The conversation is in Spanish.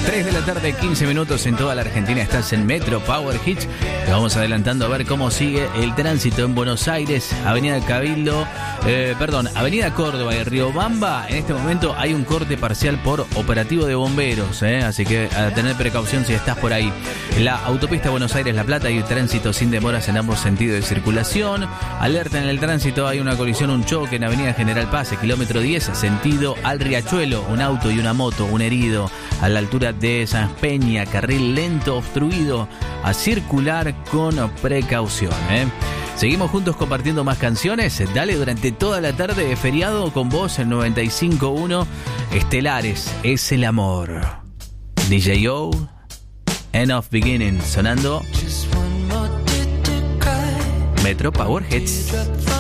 3 de la tarde, 15 minutos en toda la Argentina. Estás en Metro Power Hits. Te vamos adelantando a ver cómo sigue el tránsito en Buenos Aires, Avenida Cabildo, Avenida Córdoba y Riobamba. En este momento hay un corte parcial por operativo de bomberos, así que a tener precaución si estás por ahí. La autopista Buenos Aires-La Plata hay tránsito sin demoras en ambos sentidos de circulación. Alerta en el tránsito, hay una colisión, un choque en Avenida General Paz, kilómetro 10, sentido al Riachuelo. Un auto y una moto, un herido a la altura de San Peña, carril lento obstruido, a circular con precaución. Seguimos juntos compartiendo más canciones. Dale durante toda la tarde de feriado con vos en 95.1 Estelares es el amor. DJ O, End of Beginning, sonando Metro Power Hits.